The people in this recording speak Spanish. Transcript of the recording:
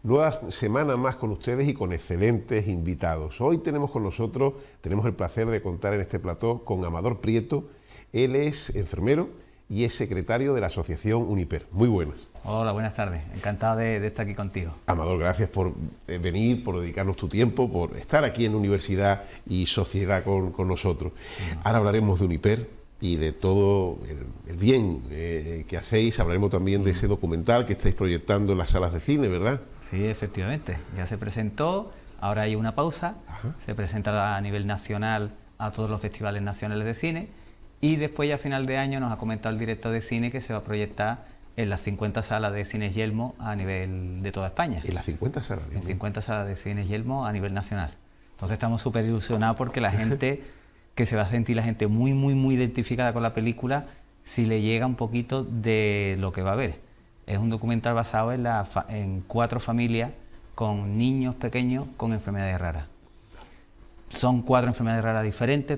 Nueva semana más con ustedes y con excelentes invitados. Hoy tenemos con nosotros, tenemos el placer de contar en este plató con Amador Prieto. Él es enfermero y es secretario de la asociación Uniper. Muy buenas. Hola, buenas tardes. Encantado de estar aquí contigo. Amador, gracias por venir, por dedicarnos tu tiempo, por estar aquí en Universidad y Sociedad con nosotros. Ahora hablaremos de Uniper y de todo el bien que hacéis. Hablaremos también de ese documental que estáis proyectando en las salas de cine, ¿verdad? Sí, efectivamente. Ya se presentó, ahora hay una pausa. Ajá. Se presenta a nivel nacional a todos los festivales nacionales de cine y después ya a final de año nos ha comentado el director de cine que se va a proyectar en las 50 salas de cines Yelmo a nivel de toda España. ¿En las 50 salas? En 50 salas de cines Yelmo a nivel nacional. Entonces estamos súper ilusionados porque la gente, que se va a sentir la gente muy identificada con la película si le llega un poquito de lo que va a ver. Es un documental basado en 4 familias con niños pequeños con enfermedades raras. Son 4 enfermedades raras diferentes,